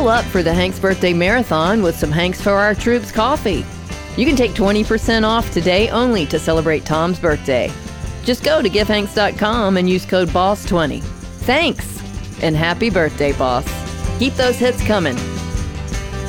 Fuel up for the Hanks Birthday Marathon with some Hanks for Our Troops coffee. You can take 20% off today only to celebrate Tom's birthday. Just go to givehanks.com and use code BOSS20. Thanks, and happy birthday, boss. Keep those hits coming.